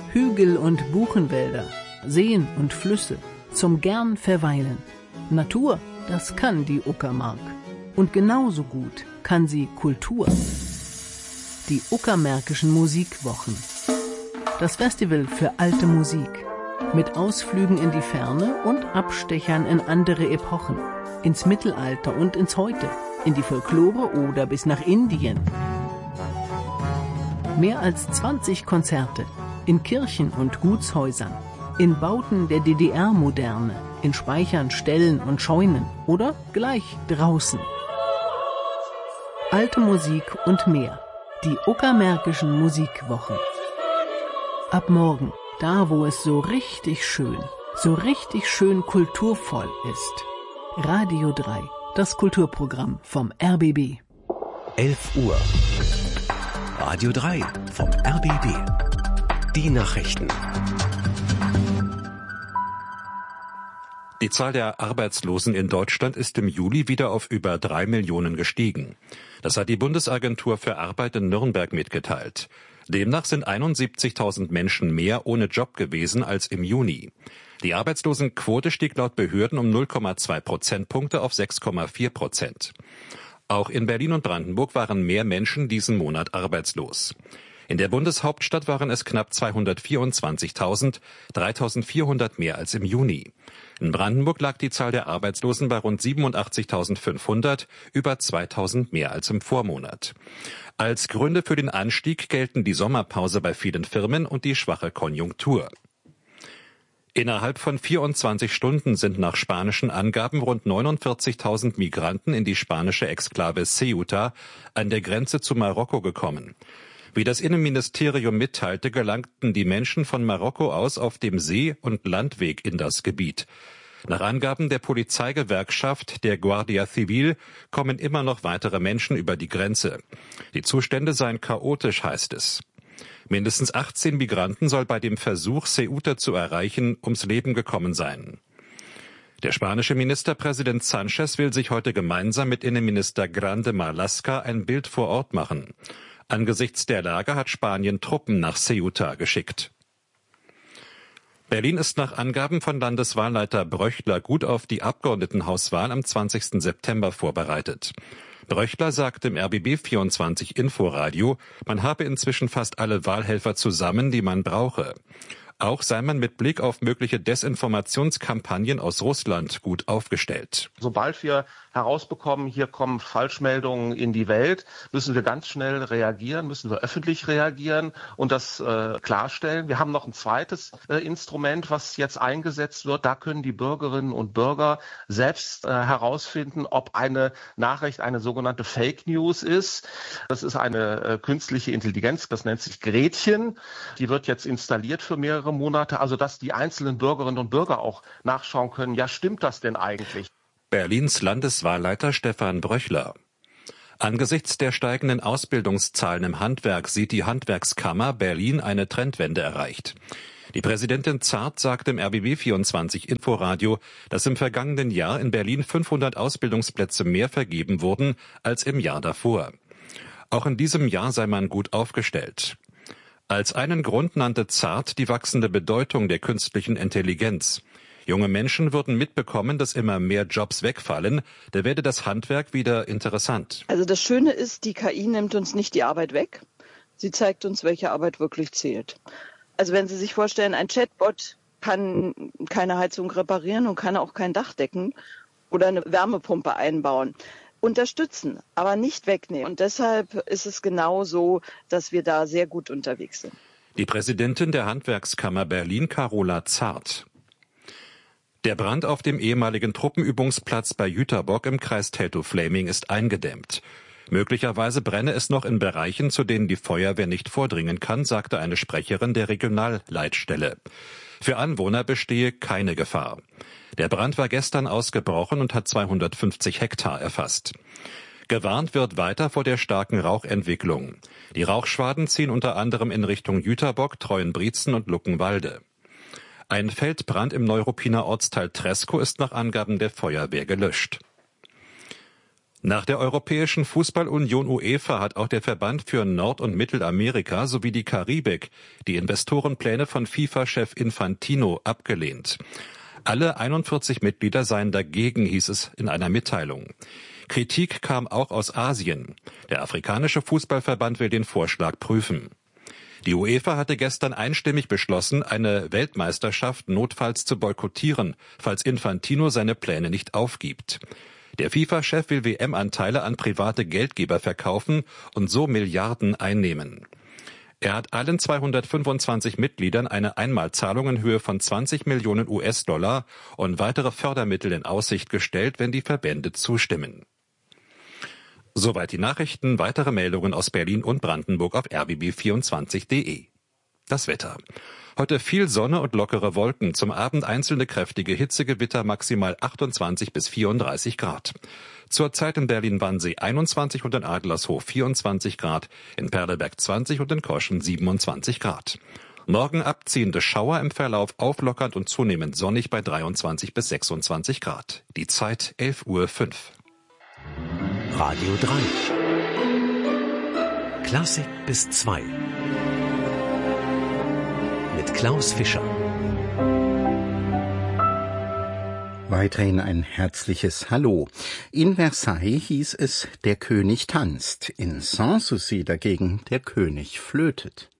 Hügel und Buchenwälder, Seen und Flüsse, zum gern verweilen. Natur, das kann die Uckermark. Und genauso gut kann sie Kultur. Die Uckermärkischen Musikwochen. Das Festival für alte Musik. Mit Ausflügen in die Ferne und Abstechern in andere Epochen. Ins Mittelalter und ins Heute. In die Folklore oder bis nach Indien. Mehr als 20 Konzerte. In Kirchen und Gutshäusern. In Bauten der DDR-Moderne. In Speichern, Ställen und Scheunen. Oder gleich draußen. Alte Musik und mehr. Die Uckermärkischen Musikwochen. Ab morgen, da wo es so richtig schön kulturvoll ist. Radio 3, das Kulturprogramm vom RBB. 11 Uhr. Radio 3 vom RBB. Die Nachrichten. Die Zahl der Arbeitslosen in Deutschland ist im Juli wieder auf über 3 Millionen gestiegen. Das hat die Bundesagentur für Arbeit in Nürnberg mitgeteilt. Demnach sind 71.000 Menschen mehr ohne Job gewesen als im Juni. Die Arbeitslosenquote stieg laut Behörden um 0,2 Prozentpunkte auf 6,4%. Auch in Berlin und Brandenburg waren mehr Menschen diesen Monat arbeitslos. In der Bundeshauptstadt waren es knapp 224.000, 3.400 mehr als im Juni. In Brandenburg lag die Zahl der Arbeitslosen bei rund 87.500, über 2.000 mehr als im Vormonat. Als Gründe für den Anstieg gelten die Sommerpause bei vielen Firmen und die schwache Konjunktur. Innerhalb von 24 Stunden sind nach spanischen Angaben rund 49.000 Migranten in die spanische Exklave Ceuta an der Grenze zu Marokko gekommen. Wie das Innenministerium mitteilte, gelangten die Menschen von Marokko aus auf dem See- und Landweg in das Gebiet. Nach Angaben der Polizeigewerkschaft der Guardia Civil kommen immer noch weitere Menschen über die Grenze. Die Zustände seien chaotisch, heißt es. Mindestens 18 Migranten soll bei dem Versuch, Ceuta zu erreichen, ums Leben gekommen sein. Der spanische Ministerpräsident Sánchez will sich heute gemeinsam mit Innenminister Grande Marlaska ein Bild vor Ort machen. Angesichts der Lage hat Spanien Truppen nach Ceuta geschickt. Berlin ist nach Angaben von Landeswahlleiter Bröchler gut auf die Abgeordnetenhauswahl am 20. September vorbereitet. Bröchler sagt im RBB24 Inforadio, man habe inzwischen fast alle Wahlhelfer zusammen, die man brauche. Auch sei man mit Blick auf mögliche Desinformationskampagnen aus Russland gut aufgestellt. Sobald wir herausbekommen, hier kommen Falschmeldungen in die Welt, müssen wir ganz schnell reagieren, müssen wir öffentlich reagieren und das klarstellen. Wir haben noch ein zweites Instrument, was jetzt eingesetzt wird. Da können die Bürgerinnen und Bürger selbst herausfinden, ob eine Nachricht eine sogenannte Fake News ist. Das ist eine künstliche Intelligenz, das nennt sich Gretchen. Die wird jetzt installiert für mehrere Monate, also dass die einzelnen Bürgerinnen und Bürger auch nachschauen können, ja, stimmt das denn eigentlich? Berlins Landeswahlleiter Stefan Bröchler. Angesichts der steigenden Ausbildungszahlen im Handwerk sieht die Handwerkskammer Berlin eine Trendwende erreicht. Die Präsidentin Zart sagte im RBB24 Inforadio, dass im vergangenen Jahr in Berlin 500 Ausbildungsplätze mehr vergeben wurden als im Jahr davor. Auch in diesem Jahr sei man gut aufgestellt. Als einen Grund nannte Zart die wachsende Bedeutung der künstlichen Intelligenz. Junge Menschen würden mitbekommen, dass immer mehr Jobs wegfallen. Da werde das Handwerk wieder interessant. Also das Schöne ist, die KI nimmt uns nicht die Arbeit weg. Sie zeigt uns, welche Arbeit wirklich zählt. Also wenn Sie sich vorstellen, ein Chatbot kann keine Heizung reparieren und kann auch kein Dach decken oder eine Wärmepumpe einbauen. Unterstützen, aber nicht wegnehmen. Und deshalb ist es genau so, dass wir da sehr gut unterwegs sind. Die Präsidentin der Handwerkskammer Berlin, Carola Zart. Der Brand auf dem ehemaligen Truppenübungsplatz bei Jüterbock im Kreis Teltow-Fläming ist eingedämmt. Möglicherweise brenne es noch in Bereichen, zu denen die Feuerwehr nicht vordringen kann, sagte eine Sprecherin der Regionalleitstelle. Für Anwohner bestehe keine Gefahr. Der Brand war gestern ausgebrochen und hat 250 Hektar erfasst. Gewarnt wird weiter vor der starken Rauchentwicklung. Die Rauchschwaden ziehen unter anderem in Richtung Jüterbock, Treuenbrietzen und Luckenwalde. Ein Feldbrand im Neuruppiner Ortsteil Treskow ist nach Angaben der Feuerwehr gelöscht. Nach der Europäischen Fußballunion UEFA hat auch der Verband für Nord- und Mittelamerika sowie die Karibik die Investorenpläne von FIFA-Chef Infantino abgelehnt. Alle 41 Mitglieder seien dagegen, hieß es in einer Mitteilung. Kritik kam auch aus Asien. Der afrikanische Fußballverband will den Vorschlag prüfen. Die UEFA hatte gestern einstimmig beschlossen, eine Weltmeisterschaft notfalls zu boykottieren, falls Infantino seine Pläne nicht aufgibt. Der FIFA-Chef will WM-Anteile an private Geldgeber verkaufen und so Milliarden einnehmen. Er hat allen 225 Mitgliedern eine Einmalzahlung in Höhe von 20 Millionen US-Dollar und weitere Fördermittel in Aussicht gestellt, wenn die Verbände zustimmen. Soweit die Nachrichten. Weitere Meldungen aus Berlin und Brandenburg auf rbb24.de. Das Wetter. Heute viel Sonne und lockere Wolken. Zum Abend einzelne kräftige Hitzegewitter, maximal 28 bis 34 Grad. Zurzeit in Berlin-Wannsee 21 und in Adlershof 24 Grad, in Perleberg 20 und in Koschen 27 Grad. Morgen abziehende Schauer, im Verlauf auflockernd und zunehmend sonnig bei 23 bis 26 Grad. Die Zeit 11:05 Uhr. Radio 3. Klassik bis 2. Mit Klaus Fischer. Weiterhin ein herzliches Hallo. In Versailles hieß es, der König tanzt. In Sanssouci dagegen, der König flötet.